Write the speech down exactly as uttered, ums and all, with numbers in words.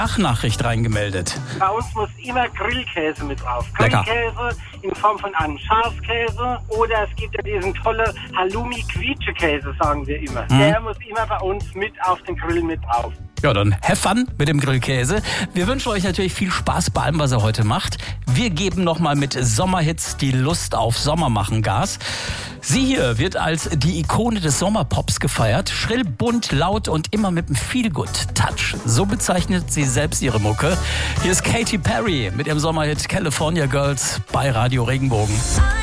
Sprachnachricht reingemeldet. Bei uns muss immer Grillkäse mit drauf. Lecker. Grillkäse in Form von einem Schafskäse oder es gibt ja diesen tolle Halloumi-Quietschekäse, sagen wir immer. Mhm. Der muss immer bei uns mit auf den Grill mit drauf. Ja, dann have fun mit dem Grillkäse. Wir wünschen euch natürlich viel Spaß bei allem, was ihr heute macht. Wir geben nochmal mit Sommerhits die Lust auf Sommermachen Gas. Sie hier wird als die Ikone des Sommerpops gefeiert. Schrill, bunt, laut und immer mit einem Feel-Good-Touch. So bezeichnet sie selbst ihre Mucke. Hier ist Katy Perry mit ihrem Sommerhit California Girls bei Radio Regenbogen.